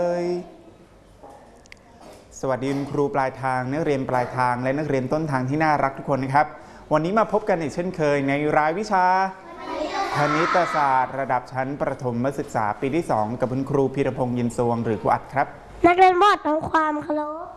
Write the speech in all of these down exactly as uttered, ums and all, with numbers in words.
สวัสดีคุณครูปลายทางนักเรียนปลายทางและนักเรียนต้นทางที่น่ารักทุกคนนะครับวันนี้มาพบกันอีกเช่นเคยในรายวิชาคณิตศาสตร์ระดับชั้นประถมศึกษาปีที่สองกับคุณครูพีรพงษ์ยินสวงหรือครูอัดครับนักเรียนบอดทำความเคารพ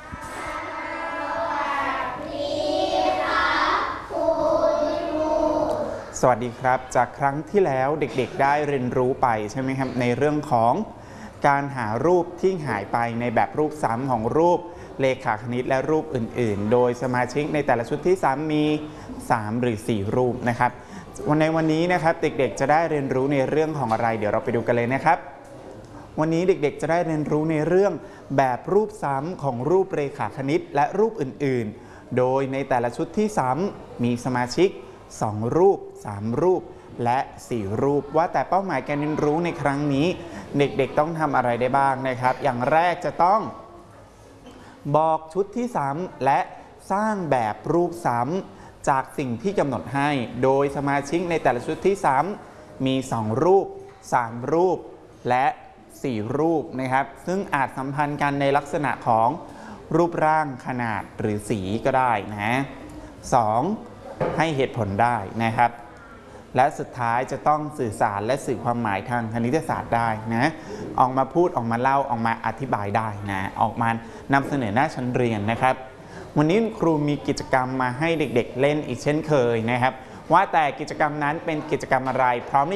สวัสดีครับจากครั้งที่แล้วเด็กๆได้เรียนรู้ไปใช่ไหมครับในเรื่องของการหารูปที่หายไปในแบบรูปซ้ำของรูปเลขาคณิตและรูปอื่นๆโดยสมาชิกในแต่ละชุดที่ซ้ำมีสามหรือสี่รูปนะครับวันในวันนี้นะครับเด็กๆจะได้เรียนรู้ในเรื่องของอะไรเดี๋ยวเราไปดูกันเลยนะครับวันนี้เด็กๆจะได้เรียนรู้ในเรื่องแบบรูปซ้ำของรูปเรขาคณิตและรูปอื่นๆโดยในแต่ละชุดที่ซ้ำมีสมาชิกสองรูปสามรูปและสี่รูปว่าแต่เป้าหมายการเรียนรู้ในครั้งนี้เด็กๆต้องทำอะไรได้บ้างนะครับอย่างแรกจะต้องบอกชุดที่ซ้ำและสร้างแบบรูปซ้ำจากสิ่งที่กำหนดให้โดยสมาชิกในแต่ละชุดที่ซ้ำมีสองรูปสามรูปและสี่รูปนะครับซึ่งอาจสัมพันธ์กันในลักษณะของรูปร่างขนาดหรือสีก็ได้นะสองให้เหตุผลได้นะครับและสุดท้ายจะต้องสื่อสารและสื่อความหมายทางคณิตศาสตร์ได้นะออกมาพูดออกมาเล่าออกมาอธิบายได้นะออกมานำเสนอหน้าชั้นเรียนนะครับวันนี้ครูมีกิจกรรมมาให้เด็กๆเล่นอีกเช่นเคยนะครับว่าแต่กิจกรรมนั้นเป็นกิจกรรมอะไรพร้อม